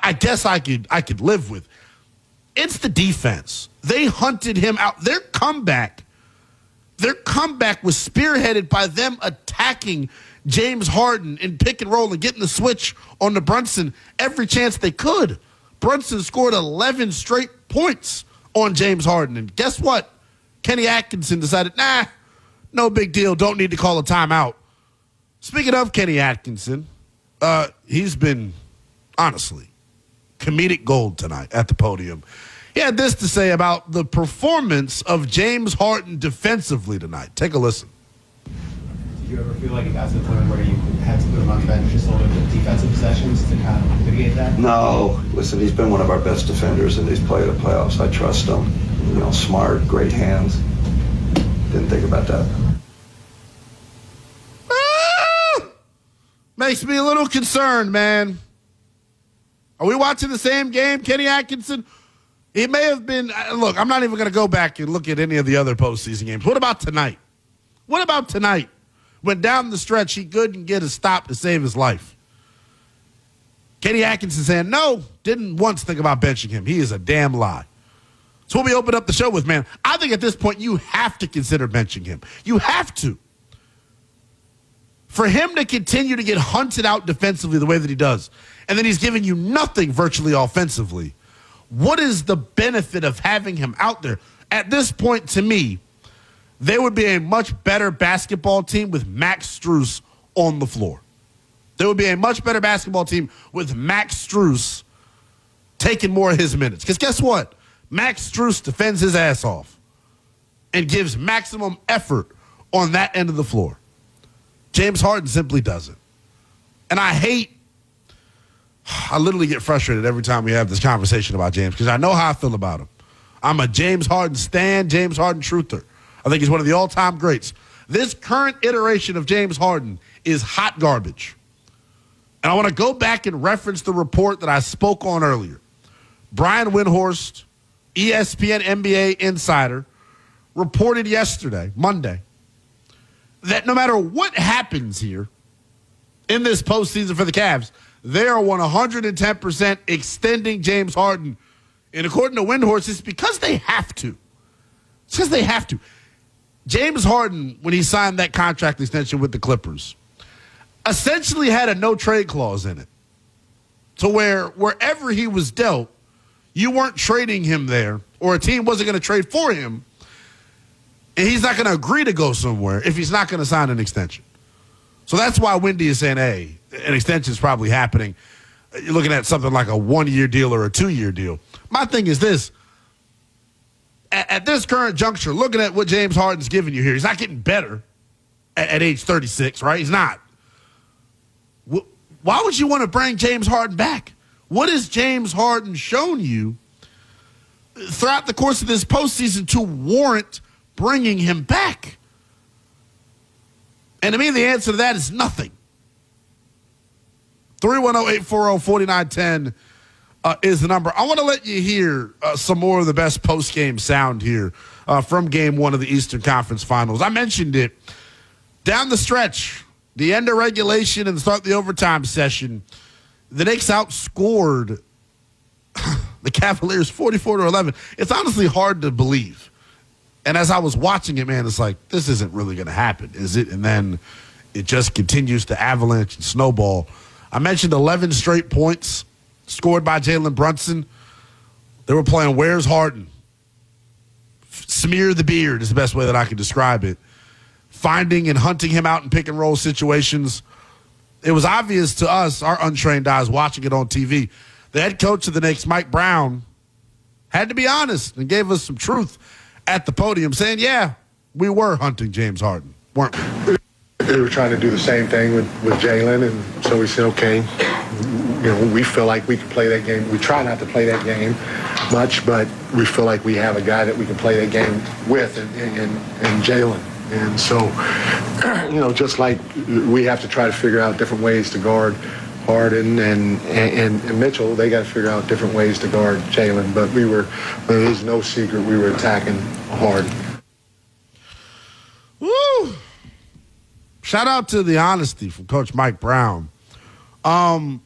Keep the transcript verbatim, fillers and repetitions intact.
I guess I could I could live with. It's the defense. They hunted him out. Their comeback, their comeback was spearheaded by them attacking James Harden in pick and roll and getting the switch on the Brunson every chance they could. Brunson scored eleven straight points on James Harden. And guess what? Kenny Atkinson decided, nah, no big deal. Don't need to call a timeout. Speaking of Kenny Atkinson, uh, he's been, honestly, comedic gold tonight at the podium. He had this to say about the performance of James Harden defensively tonight. Take a listen. Did you ever feel like it got to the point where you had to put him on the bench just a little bit defensive possessions to kind of mitigate that? No. Listen, he's been one of our best defenders in these play of the playoffs. I trust him. You know, smart, great hands. Didn't think about that. Ah! Makes me a little concerned, man. Are we watching the same game, Kenny Atkinson? It may have been, look, I'm not even going to go back and look at any of the other postseason games. What about tonight? What about tonight? When down the stretch, he couldn't get a stop to save his life. Kenny Atkinson saying, no, didn't once think about benching him. He is a damn lie. That's what we opened up the show with, man. I think at this point, you have to consider benching him. You have to. For him to continue to get hunted out defensively the way that he does, and then he's giving you nothing virtually offensively, what is the benefit of having him out there? At this point, to me, they would be a much better basketball team with Max Strus on the floor. They would be a much better basketball team with Max Strus taking more of his minutes. Because guess what? Max Strus defends his ass off and gives maximum effort on that end of the floor. James Harden simply doesn't. And I hate, I literally get frustrated every time we have this conversation about James because I know how I feel about him. I'm a James Harden stan, James Harden truther. I think he's one of the all-time greats. This current iteration of James Harden is hot garbage. And I want to go back and reference the report that I spoke on earlier. Brian Windhorst, E S P N N B A insider, reported yesterday, Monday, that no matter what happens here in this postseason for the Cavs, they are one hundred ten percent extending James Harden. And according to Windhorst, it's because they have to. It's because they have to. James Harden, when he signed that contract extension with the Clippers, essentially had a no-trade clause in it. To where wherever he was dealt, you weren't trading him there, or a team wasn't going to trade for him, and he's not going to agree to go somewhere if he's not going to sign an extension. So that's why Wendy is saying, hey, an extension is probably happening. You're looking at something like a one-year deal or a two-year deal. My thing is this. At, at this current juncture, looking at what James Harden's giving you here, he's not getting better at, at age thirty-six, right? He's not. Why would you want to bring James Harden back? What has James Harden shown you throughout the course of this postseason to warrant bringing him back? And to me, the answer to that is nothing. three one zero, eight four zero, four nine one zero uh, is the number. I want to let you hear uh, some more of the best post-game sound here uh, from game one of the Eastern Conference Finals. I mentioned it. Down the stretch, the end of regulation and the start of the overtime session, the Knicks outscored the Cavaliers forty-four to eleven. It's honestly hard to believe. And as I was watching it, man, it's like, this isn't really going to happen, is it? And then it just continues to avalanche and snowball. I mentioned eleven straight points scored by Jalen Brunson. They were playing Where's Harden? Smear the beard is the best way that I can describe it. Finding and hunting him out in pick and roll situations. It was obvious to us, our untrained eyes, watching it on T V. The head coach of the Knicks, Mike Brown, had to be honest and gave us some truth at the podium, saying, yeah, we were hunting James Harden, weren't we? They were trying to do the same thing with, with Jalen, and so we said, okay, you know, we feel like we can play that game. We try not to play that game much, but we feel like we have a guy that we can play that game with, and, and, and Jalen. And so, you know, just like we have to try to figure out different ways to guard Harden and, and, and Mitchell, they got to figure out different ways to guard Jalen. But we were, there's no secret, we were attacking Harden. Woo! Shout out to the honesty from Coach Mike Brown. Um,